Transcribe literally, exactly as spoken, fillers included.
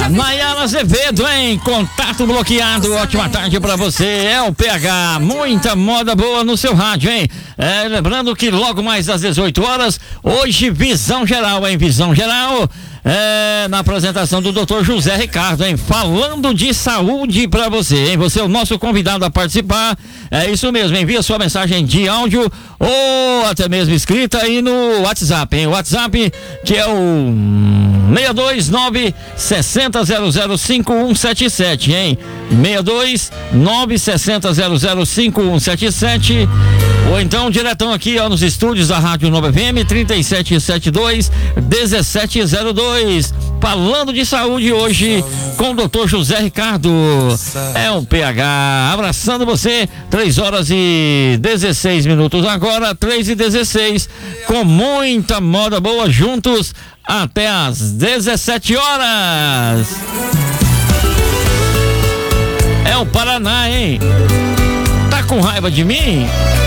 Nayara Azevedo, hein? Contato bloqueado, ótima tarde pra você. É o P H, muita moda boa no seu rádio, hein? É, lembrando que logo mais às dezoito horas, hoje Visão Geral, hein? Visão Geral, é, na apresentação do doutor José Ricardo, hein? Falando de saúde pra você, hein? Você é o nosso convidado a participar. É isso mesmo, envia sua mensagem de áudio ou até mesmo escrita aí no WhatsApp, hein? O WhatsApp que é o seis dois nove, seis zero zero zero, cinco um sete sete, hein? seis dois nove, seis zero zero zero, cinco um sete sete, ou então diretão aqui, ó, nos estúdios da Rádio Nova F M, trinta e sete setenta e dois, dezessete zero dois. Falando de saúde hoje com o doutor José Ricardo. É um P H abraçando você. Três horas e dezesseis minutos agora, três e dezesseis, com muita moda boa juntos até às dezessete horas. É o Paraná, hein? Tá com raiva de mim?